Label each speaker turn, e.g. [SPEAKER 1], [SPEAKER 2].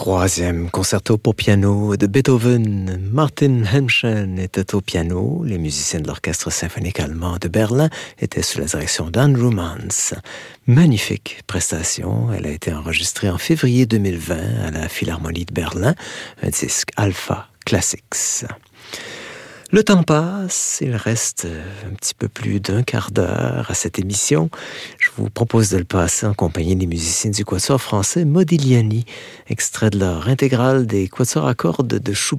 [SPEAKER 1] Troisième concerto pour piano de Beethoven. Martin Hemschen était au piano. Les musiciens de l'Orchestre symphonique allemand de Berlin étaient sous la direction d'Andrew Mans. Magnifique prestation. Elle a été enregistrée en février 2020 à la Philharmonie de Berlin, un disque Alpha Classics. Le temps passe, il reste un petit peu plus d'un quart d'heure à cette émission. Je vous propose de le passer en compagnie des musiciens du quatuor français Modigliani, extrait de leur intégrale des quatuors à cordes de Schubert.